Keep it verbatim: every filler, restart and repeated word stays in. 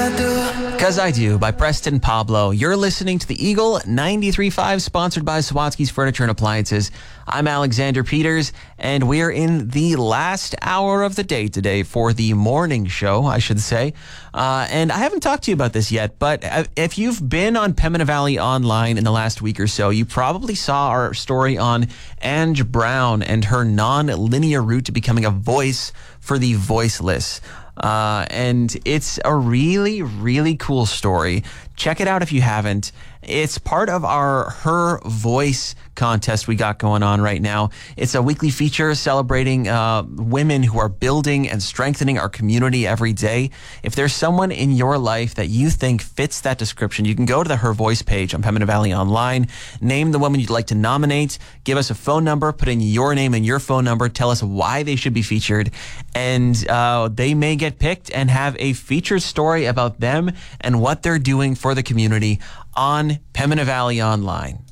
'Cause I Do by Preston Pablo. You're listening to the Eagle ninety-three point five, sponsored by Sawatsky's Furniture and Appliances. I'm Alexander Peters, and we're in the last hour of the day today for the morning show, I should say. Uh, and I haven't talked to you about this yet, but if you've been on Pembina Valley Online in the last week or so, you probably saw our story on Ange Brown and her non-linear route to becoming a voice for the voiceless. Uh, and it's a really, really cool story. Check it out if you haven't. It's part of our Her Voice contest we got going on right now. It's a weekly feature celebrating uh, women who are building and strengthening our community every day. If there's someone in your life that you think fits that description, you can go to the Her Voice page on Pembina Valley Online, name the woman you'd like to nominate, give us a phone number, put in your name and your phone number, tell us why they should be featured, and uh, they may get picked and have a featured story about them and what they're doing for the community on Pembina Valley Online.